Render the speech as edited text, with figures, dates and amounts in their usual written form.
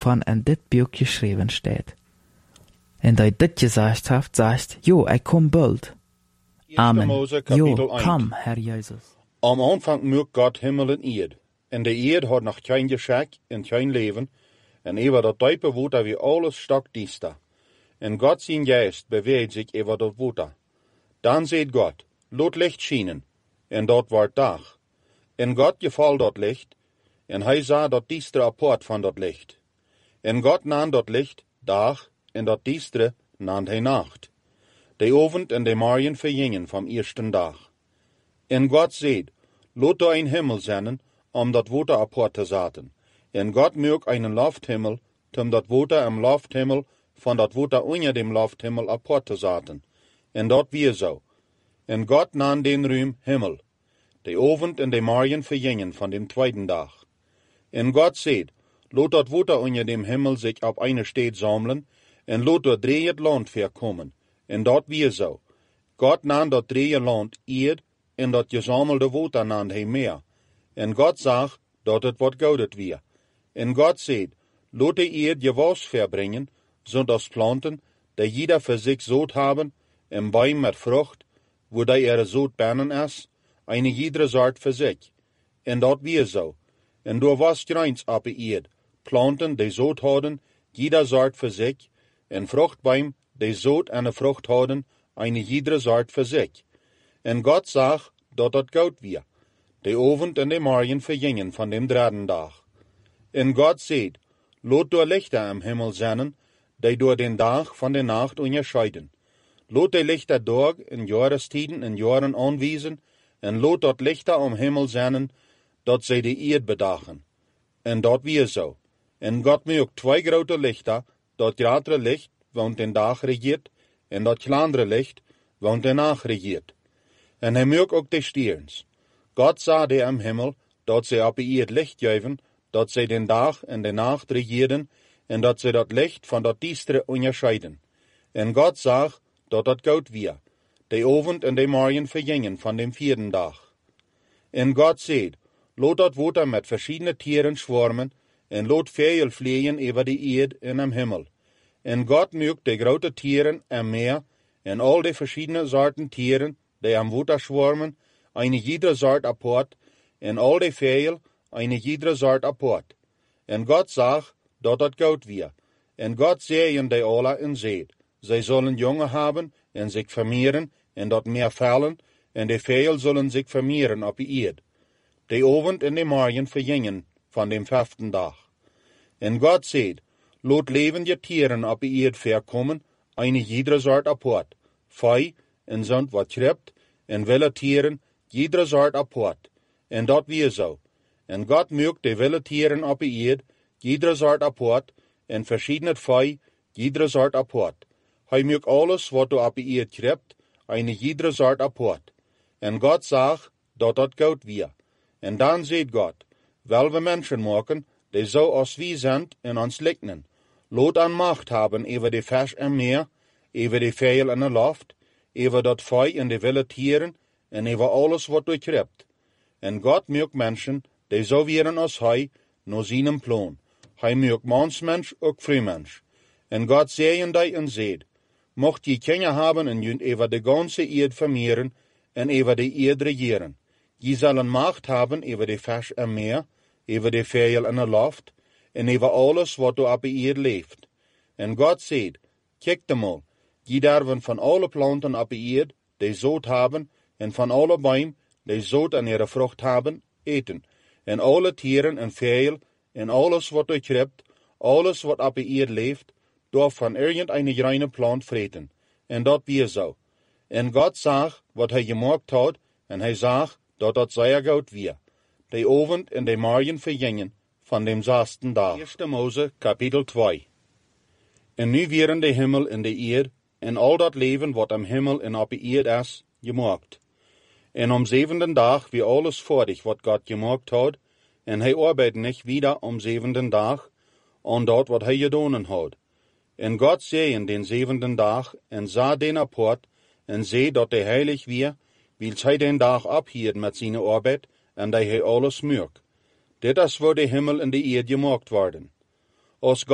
waarvan in dit boek geschreven staat. En dat je dit gezegd hebt, zegt, jo, ik kom bald. Amen. Jo, kom, Herr Jezus. Am Anfang maakt God hemel en eerd. En de eerd had nog geen geschak en geen leven. En over dat diepe water wie alles stok diester. En God zijn geest beweegt zich over dat water. Dan zegt God, laat licht schijnen. En dat wordt dag. En God geval dat licht. En hij zag dat diestere apart van dat licht. En God nam dat licht dag. En dat diestere nam hij nacht. De avond en de morgen vergingen van eerste dag. En God zegt, laat er een hemel zijn, om dat water apart te zetten. En God maakt een lofthemel, om dat water im lofthemel van dat water onder dem lofthemel apart te zetten. En dat weer zo. En God nam den ruim hemel. De avond en de morgen vergingen van dem tweede dag. En God zegt, laat dat water onder dem hemel zich op een steed zamelen, en laat er 3 het land verkomen. En dat weer zo. God nam dat 3 land eerd, en dat gezamelde water nam hij meer. En God zag dat het wat goud weer. En God zegt, laat de eerd je was verbrengen, zodat planten, die jeder voor zich zout hebben, en boom met vrucht, wo die er zout binnen is, een iedere soort voor zich. En dat weer zo. En door was grains op de eerd, planten die zout hadden, jeder soort voor zich, en vruchtboom die zout en de vrucht hadden, een iedere soort voor zich. En God zag dat het goud weer. De avond en de morgen vergingen van dem derde dag. En God zegt, laat door lichten am hemel zijn, die door den dag van de nacht onderscheiden. Laat de lichten dag in jarestiden en jaren aanwijzen, en laat dat lichten am hemel zijn, dat zij de eerd bedagen. En dat weer zo. En God maakt 2 grote lichten, dat grotere licht, want den dag regeert, en dat kleinere licht, want de nacht regeert. En hij maakt ook de sterns. God zag de am hemel, dat zij op de eerd licht geven, dat zij den dag en de nacht regeerden, en dat zij dat licht van dat diestere onderscheiden. En God zag dat dat goud weer. De avond en de morgen vergingen van dem 4e dag. En God zegt, laat dat water met verschillende tieren zwermen, en laat veel vliegen over de eerd en am hemel. En God maakt de grote tieren en meer, en al de verschillende soorten tieren, die am water zwermen, een iedere soort apart, en al de veel, een iedere soort apart. En God zag dat dat goud weer. En God zei die alle en zegt, zij zullen jongen hebben en zich vermeerderen, en dat meer vallen, en de veel zullen zich vermeerderen op de eerd. De avond en de morgen vergingen van dem 5e dag. En God zegt, laat levende tieren op de eerd verkomen, een iedere soort apart. Vee en zond wat schrept, en wilde tieren, iedere soort apart. En dat weer zo. En God maakt de wilde tieren op de eerd, iedere soort apart, en verschillende vee, iedere soort apart. Hij maakt alles wat er op de eerd schrept, een iedere soort apart. En God zag dat dat goud weer. En dan zegt God, wel we mensen maken, die zo als wie zijn en ons lijken. Laat aan macht hebben over de vis en meer, over de veel en de loft, over dat vee en de wilde tieren, en over alles wat er schrept. En God maakt mensen, die zo wieren als hij, naar zijn plan. Hij maakt mansmens ook vrouwmens. En God zei die en zegt, mocht je kinderen hebben en je over de ganse eerd vermeerderen, en over de eerd regeren. Je zullen macht hebben over de vis en meer, over de veel en de loft, en over alles wat er op de eerd leeft. En God zegt, kijk de mal, je derven van alle planten op de eerd, die zout hebben, en van alle boom, die zout en ihre vrucht hebben, eten. En alle tieren en veel, en alles wat er krept, alles wat op de eerd leeft, door van irgendeine reine plant vreten. En dat weer zo. En God zag wat hij gemaakt had, en hij zag dat dat zeer goed weer. De avond en de morgen vergingen van dem 6e dag. 1 Mose, kapitel 2. En nu wieren de hemel en de eerd, en al dat leven wat am hemel en op de eerd is, gemaakt. En om 7e dag weer alles vorig wat God gemaakt had, en hij arbeidde niet wieder om 7e dag, aan dat wat hij gedaan had. En God zei in den 7e dag, en zag den apart, en zei dat hij heilig weer, wils hij den dag ophield met zijn arbeid, en dat hij alles maakt. Dit is waar de hemel en de eerd gemaakt worden. Als